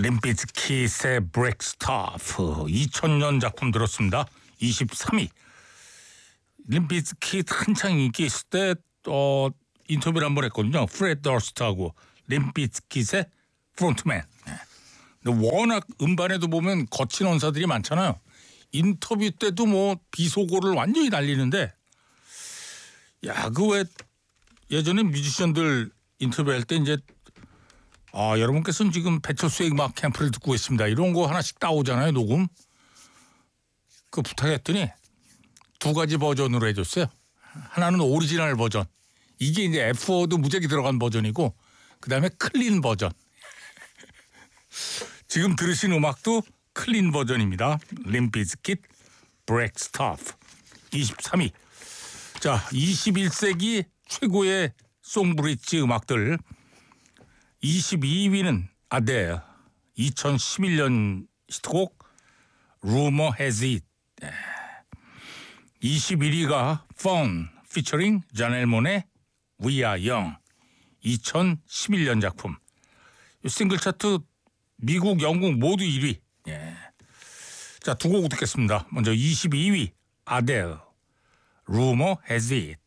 림비즈킷의 Break Stuff 2000년 작품 들었습니다. 23위. 림비즈킷 한창 인기 있을 때 인터뷰를 한번 했거든요. 프레드 더스트하고 림비즈킷의 프론트맨. 근데 워낙 음반에도 보면 거친 언사들이 많잖아요. 인터뷰 때도 뭐 비속어를 완전히 날리는데, 야, 그 왜 예전에 뮤지션들 인터뷰할 때 이제 여러분께서는 지금 배철수의 음악 캠프를 듣고 있습니다, 이런 거 하나씩 따오잖아요, 녹음. 그 부탁했더니 두 가지 버전으로 해줬어요. 하나는 오리지널 버전, 이게 이제 F워드 무작위 들어간 버전이고, 그 다음에 클린 버전. 지금 들으신 음악도 클린 버전입니다. 림비즈킷 Break Stuff 23위. 자, 21세기 최고의 송브리지 음악들. 22위는 아델 2011년 히트곡 Rumor Has It. 21위가 Phone featuring 자넬몬의 We Are Young 2011년 작품. 싱글 차트 미국, 영국 모두 1위. 자, 두 곡 듣겠습니다. 먼저 22위 아델 Rumor Has It.